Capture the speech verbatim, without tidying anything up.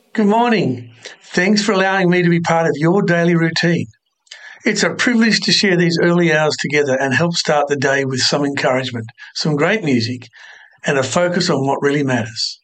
Good morning. Thanks for allowing me to be part of your daily routine. It's a privilege to share these early hours together and help start the day with some encouragement, some great music, and a focus on what really matters.